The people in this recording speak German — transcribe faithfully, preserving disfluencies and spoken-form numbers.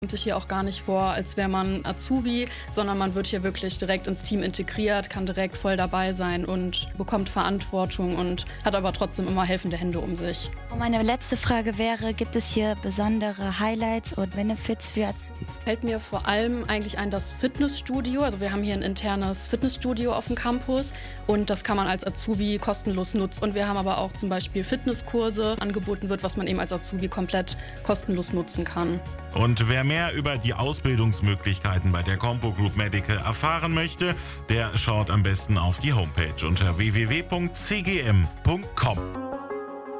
Kommt sich hier auch gar nicht vor, als wäre man Azubi, sondern man wird hier wirklich direkt ins Team integriert, kann direkt voll dabei sein und bekommt Verantwortung und hat aber trotzdem immer helfende Hände um sich. Und meine letzte Frage wäre, gibt es hier besondere Highlights und Benefits für Azubis? Fällt mir vor allem eigentlich ein das Fitnessstudio. Also wir haben hier ein internes Fitnessstudio auf dem Campus und das kann man als Azubi kostenlos nutzen. Und wir haben aber auch zum Beispiel Fitnesskurse angeboten wird, was man eben als Azubi komplett kostenlos nutzen kann. Und wer mehr über die Ausbildungsmöglichkeiten bei der Compo Group Medical erfahren möchte, der schaut am besten auf die Homepage unter w w w punkt c g m punkt com.